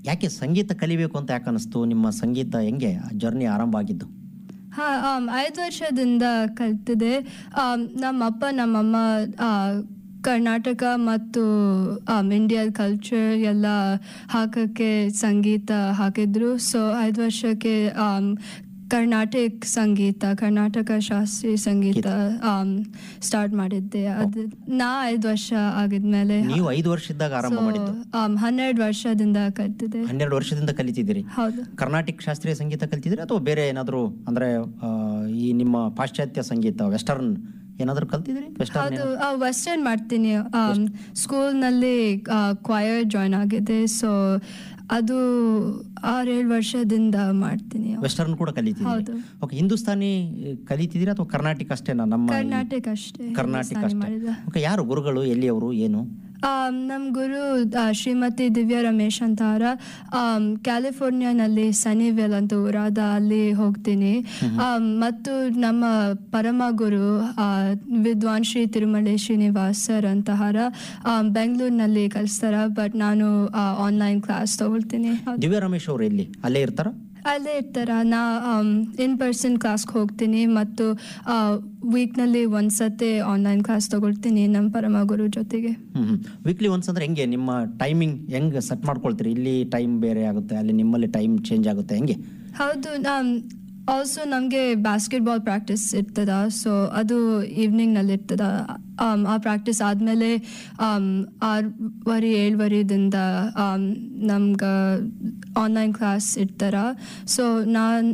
ಯಾಕೆ ಸಂಗೀತ ಕಲಿಬೇಕು ಅಂತ ಯಾಕೆ ಅನಿಸ್ತು? ನಿಮ್ಮ ಸಂಗೀತ ಹೆಂಗೆ ಜರ್ನಿ ಆರಂಭ ಆಗಿದ್ದು? ಹಾಂ, 5 ವರ್ಷದಿಂದ ಕಲ್ತಿದೆ. ನಮ್ಮಪ್ಪ ನಮ್ಮಮ್ಮ ಕರ್ನಾಟಕ ಮತ್ತು ಇಂಡಿಯನ್ ಕಲ್ಚರ್ ಎಲ್ಲ ಹಾಕೋಕ್ಕೆ ಸಂಗೀತ ಹಾಕಿದ್ರು. ಸೊ 5 ವರ್ಷಕ್ಕೆ ಕರ್ನಾಟಕ ಶಾಸ್ತ್ರೀಯ ಸಂಗೀತ ಸ್ಟಾರ್ಟ್ ಮಾಡಿದ್ದೆ. ಅದು ನಾ 5 ವರ್ಷ ಆಗಿದ್ಮೇಲೆ. ನೀವು 5 ವರ್ಷದಾಗ ಆರಂಭ ಮಾಡಿದ್ದು? 12 ವರ್ಷದಿಂದ ಕಲ್ತಿದ್ದೆ. 12 ವರ್ಷದಿಂದ ಕಲಿತಿದ್ದೀರಿ? ಹೌದು. ಕರ್ನಾಟಕ ಶಾಸ್ತ್ರೀಯ ಸಂಗೀತ ಕಲಿತಿದ್ದೀರಿ ಅಥವಾ ಬೇರೆ ಏನಾದರೂ ಅಂದ್ರೆ ಈ ನಿಮ್ಮ ಪಾಶ್ಚಾತ್ಯ ಸಂಗೀತ ವೆಸ್ಟರ್ನ್ ಏನಾದರೂ ಕಲ್ತಿದ್ದೀರಿ? ಹೌದು, ವೆಸ್ಟರ್ನ್ ಮಾಡ್ತೀನಿ. ಸ್ಕೂಲ್ನಲ್ಲಿ ಕ್ವೈರ್ ಜಾಯ್ನ್ ಆಗಿದೆ. ಸೊ ಅದು 6-7 ವರ್ಷದಿಂದ ಮಾಡ್ತೀನಿ. ವೆಸ್ಟರ್ನ್ ಕೂಡ ಕಲಿತಿದ್ದೀರಿ? ಹೌದು. ಓಕೆ. ಹಿಂದೂಸ್ತಾನಿ ಕಲಿತಿದ್ದೀರಾ ಅಥವಾ ಕರ್ನಾಟಕ ಅಷ್ಟೇನಾ? ನಮ್ಮ ಕರ್ನಾಟಕ ಅಷ್ಟೇ. ಕರ್ನಾಟಕ ಅಷ್ಟೇ. ಓಕೆ. ಯಾರು ಗುರುಗಳು? ಎಲ್ಲಿಯವರು? ಏನು? ನಮ್ಮ ಗುರು ಶ್ರೀಮತಿ ದಿವ್ಯಾ ರಮೇಶ್ ಅಂತಾರ. ಕ್ಯಾಲಿಫೋರ್ನಿಯಾನಲ್ಲಿ ಸನಿವೆಲ್ ಅಂತ ಊರಾದ, ಅಲ್ಲಿ ಹೋಗ್ತೀನಿ. ಮತ್ತು ನಮ್ಮ ಪರಮ ಗುರು ವಿದ್ವಾನ್ ಶ್ರೀ ತಿರುಮಲೆ ಶ್ರೀನಿವಾಸ್ ಸರ್ ಅಂತಾರ, ಬೆಂಗಳೂರಿನಲ್ಲಿ ಕಲಿಸ್ತಾರ. ಬಟ್ ನಾನು ಆನ್ಲೈನ್ ಕ್ಲಾಸ್ ತಗೊಳ್ತೀನಿ. ದಿವ್ಯಾ ರಮೇಶ್ ಅವರು ಎಲ್ಲಿ? ಅಲ್ಲೇ ಇರ್ತಾರ? ಅಲ್ಲೇ ಇರ್ತಾರ. ನಾ ಇನ್ ಪರ್ಸನ್ ಕ್ಲಾಸ್ಗೆ ಹೋಗ್ತೀನಿ ಮತ್ತು ವೀಕ್ನಲ್ಲಿ ಒಂದ್ಸತಿ ಆನ್ಲೈನ್ ಕ್ಲಾಸ್ ತಗೊಳ್ತೀನಿ ನಮ್ಮ ಪರಮ ಗುರು ಜೊತೆಗೆ. ವೀಕ್ಲಿ ಒನ್ಸ್ ಅಂದ್ರೆ ಹೆಂಗೆ? ನಿಮ್ಮ ಟೈಮಿಂಗ್ ಹೆಂಗೆ ಸೆಟ್ ಮಾಡ್ಕೊಳ್ತೀರಿ? ಇಲ್ಲಿ ಟೈಮ್ ಬೇರೆ ಆಗುತ್ತೆ, ಅಲ್ಲಿ ನಿಮ್ಮಲ್ಲಿ ಟೈಮ್ ಚೇಂಜ್ ಆಗುತ್ತೆ, ಹೆಂಗೆ? ಹೌದು. ಆಲ್ಸೋ ನಮಗೆ ಬಾಸ್ಕೆಟ್ಬಾಲ್ ಪ್ರಾಕ್ಟೀಸ್ ಇರ್ತದ. ಸೊ ಅದು ಈವ್ನಿಂಗ್ನಲ್ಲಿ ಇರ್ತದ. ಆ ಪ್ರಾಕ್ಟೀಸ್ ಆದಮೇಲೆ 6:30-7:00ದಿಂದ ನಮ್ಗೆ ಆನ್ಲೈನ್ ಕ್ಲಾಸ್ ಇರ್ತಾರ. ಸೊ ನಾನು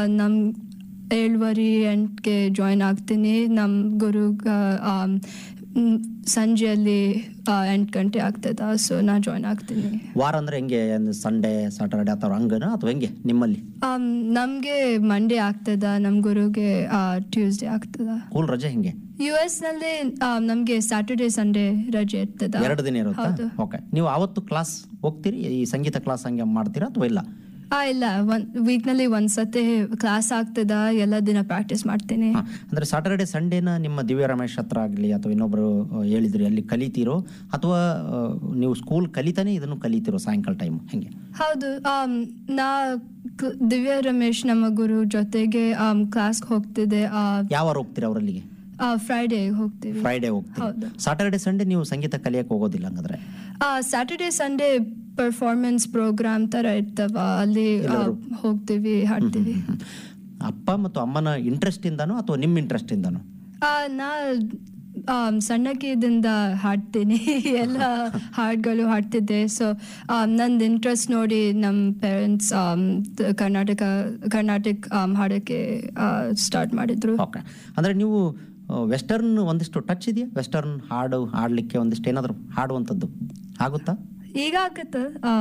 7:30-8ಗೆ ಜಾಯ್ನ್ ಆಗ್ತೀನಿ. ನಮ್ಮ ಗುರುಗೆ ಸಂಜೆಯಲ್ಲಿ 8 ಗಂಟೆ ಆಗ್ತದ. ಸೊ ನಾ ಜಾಯ್ನ್ ಆಗ್ತೀನಿ. ವಾರ ಅಂದ್ರೆ ಹೆಂಗೆ? ಸಂಡೇ ಸ್ಯಾಟರ್ಡೆ ಅಥವಾ ಹಂಗನ ಅಥವಾ ಹೆಂಗೆ ನಿಮ್ಮಲ್ಲಿ? ನಮ್ಗೆ ಮಂಡೇ ಆಗ್ತದ, ನಮ್ ಗುರುಗೆ ಟ್ಯೂಸ್ಡೇ ಆಗ್ತದ. ಸ್ಕೂಲ್ ರಜೆ ಹೆಂಗೆ? US ನಲ್ಲಿ ನಮ್ಗೆ ಸ್ಯಾಟರ್ಡೆ ಸಂಡೇ ರಜೆ ಇರ್ತದ. 2 ದಿನ ಇರುತ್ತೆ. ಓಕೆ. ನೀವು ಅವತ್ತು ಕ್ಲಾಸ್ ಹೋಗ್ತೀರಿ? ಈ ಸಂಗೀತ ಕ್ಲಾಸ್ ಹಂಗೆ ಮಾಡ್ತೀರಾ ಅಥವಾ ಇಲ್ಲ? ಇಲ್ಲ, ವೀಕ್ನಲ್ಲಿ ಒಂದ್ಸತಿ ಕ್ಲಾಸ್ ಆಗ್ತದ. ಎಲ್ಲ ದಿನ ಪ್ರಾಕ್ಟೀಸ್ ಮಾಡ್ತೀನಿ. ಅಂದ್ರೆ ಸಾಟರ್ಡೆ ಸಂಡೇನ ನಿಮ್ಮ ದಿವ್ಯ ರಮೇಶ್ ಹತ್ರ ಆಗಲಿ ಅಥವಾ ಇನ್ನೊಬ್ರು ಹೇಳಿದ್ರಿ ಅಲ್ಲಿ ಕಲಿತೀರೋ ಅಥವಾ ನೀವು ಸ್ಕೂಲ್ ಕಲಿತಾನೆ ಇದನ್ನು ಕಲಿತೀರೋ ಸಾಯಂಕಾಲ ಟೈಮ್ ಹೆಂಗೆ? ಹೌದು. ನಾ ದಿವ್ಯ ರಮೇಶ್ ನಮ್ಮ ಗುರು ಜೊತೆಗೆ ಕ್ಲಾಸ್ಗೆ ಹೋಗ್ತಿದ್ದೆ. ಯಾವಾಗ ಹೋಗ್ತೀರಾ ಅವರಲ್ಲಿಗೆ? ಫ್ರೈಡೇ ಹೋಗ್ತೀವಿ. ಫ್ರೈಡೇ ಹೋಗ್ತೀವಿ. ಹೌದು. ಸಾಟರ್ಡೆ ಸಂಡೇ ನೀವು ಸಂಗೀತ ಕಲಿಯಕ್ಕೆ ಹೋಗೋದಿಲ್ಲ ಹಂಗಾದ್ರೆ? ಸ್ಯಾಟರ್ಡೆ ಸಂಡೇ ಪರ್ಫಾರ್ಮೆನ್ಸ್ ಪ್ರೋಗ್ರಾಮ್ ತರ ಇರ್ತವ, ಅಲ್ಲಿ ಹೋಗ್ತೀವಿ, ಹಾಡ್ತೀವಿ. ಅಪ್ಪ ಮತ್ತು ಅಮ್ಮನ ಇಂಟ್ರೆಸ್ಟ್ ಇಂದಾನೋ ಅಥವಾ ನಿಮ್ಮ ಇಂಟ್ರೆಸ್ಟ್ ಇಂದಾನೋ? ನಾ ಸಣ್ಣಕ್ಕಿದಿಂದ ಹಾಡ್ತೀನಿ. ಎಲ್ಲ ಹಾಡುಗಳು ಹಾಡ್ತಿದ್ದೆ. ಸೊ ನಂದು ಇಂಟ್ರೆಸ್ಟ್ ನೋಡಿ ನಮ್ಮ ಪೇರೆಂಟ್ಸ್ ಕರ್ನಾಟಕ ಹಾಡೋಕ್ಕೆ ಸ್ಟಾರ್ಟ್ ಮಾಡಿದ್ರು. ಓಕೆ. ಅಂದರೆ ನೀವು ವೆಸ್ಟರ್ನ್ ಒಂದಿಷ್ಟು ಟಚ್ ಇದೆಯಾ? ವೆಸ್ಟರ್ನ್ ಹಾಡು ಹಾಡಲಿಕ್ಕೆ ಒಂದಿಷ್ಟು ಏನಾದರೂ ಹಾಡುವಂಥದ್ದು ಆಗುತ್ತಾ? ಈಗ ಆಗುತ್ತೆ.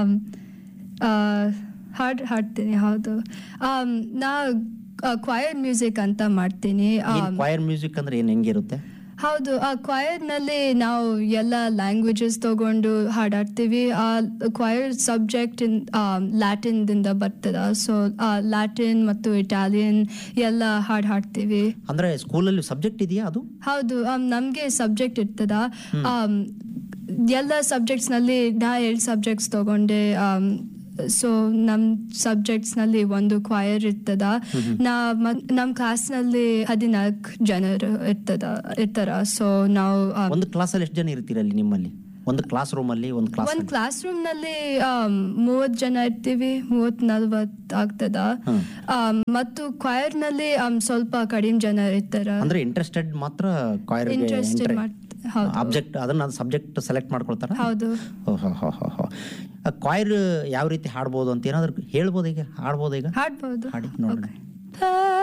ಹಾಡ್ತೀನಿ. ಹೌದು. ನಾ ಕ್ವೈರ್ ಮ್ಯೂಸಿಕ್ ಅಂತ ಮಾಡ್ತೀನಿ. ಕ್ವೈರ್ ಮ್ಯೂಸಿಕ್ ಅಂದ್ರೆ ಏನು, ಹೆಂಗಿರುತ್ತೆ? ಹೌದು. ಆ ಕ್ವೈರ್ನಲ್ಲಿ ನಾವು ಎಲ್ಲ ಲ್ಯಾಂಗ್ವೇಜಸ್ ತಗೊಂಡು ಹಾಡಾಡ್ತೀವಿ. ಆ ಕ್ವೈರ್ ಸಬ್ಜೆಕ್ಟ್ ಲ್ಯಾಟಿನ್ದಿಂದ ಬರ್ತದ. ಸೊ ಲ್ಯಾಟಿನ್ ಮತ್ತು ಇಟಾಲಿಯನ್ ಎಲ್ಲ ಹಾಡ್ತೀವಿ. ಅಂದ್ರೆ ಸ್ಕೂಲಲ್ಲಿ ಸಬ್ಜೆಕ್ಟ್ ಇದೆಯಾ ಅದು? ಹೌದು. ನಮ್ಗೆ ಸಬ್ಜೆಕ್ಟ್ ಇರ್ತದ. ಎಲ್ಲ ಸಬ್ಜೆಕ್ಟ್ಸ್ನಲ್ಲಿ ನಾ 7 ಸಬ್ಜೆಕ್ಟ್ಸ್ ತಗೊಂಡೆ. ಸೊ ನಮ್ ಸಬ್ಜೆಕ್ಟ್ಸ್ನಲ್ಲಿ ಒಂದು ಕ್ವೈರ್ ಇರ್ತದ. ನಮ್ ಕ್ಲಾಸ್ನಲ್ಲಿ 14 ಜನರು ಇರ್ತಾರ. ಸೊ ನಾವು ಒಂದು ಕ್ಲಾಸಲ್ಲಿ ಎಷ್ಟು ಜನ ಇರ್ತೀರಲ್ಲಿ ನಿಮ್ಮಲ್ಲಿ? ಒಂದು ಕ್ಲಾಸ್ ರೂಮ್ ಅಲ್ಲಿ? ಒಂದು ಕ್ಲಾಸ್ ರೂಮ್ ನಲ್ಲಿ 30 ಜನ ಇರ್ತೀವಿ. 30-40 ಆಗ್ತದ. ಮತ್ತು ಕ್ವೈರ್ ನಲ್ಲಿ ಸ್ವಲ್ಪ ಕಡಿಮೆ ಜನ ಇರ್ತಾರ. ಅಂದ್ರೆ ಇಂಟ್ರೆಸ್ಟೆಡ್ ಮಾತ್ರ ಕ್ವೈರ್ ಆಬ್ಜೆಕ್ಟ್ ಅದನ್ನ ಸಬ್ಜೆಕ್ಟ್ ಸೆಲೆಕ್ಟ್ ಮಾಡ್ಕೊಳ್ತಾರ? ಹೌದು. ಕ್ವೈರ್ ಯಾವ ರೀತಿ ಹಾಡ್ಬೋದು ಅಂತ ಏನಾದ್ರು ಹೇಳ್ಬೋದು? ಈಗ ಹಾಡ್ಬೋದು? ಈಗ ಹಾಡ್ಬೋದು. ಹಾಡಿ ನೋಡಿ.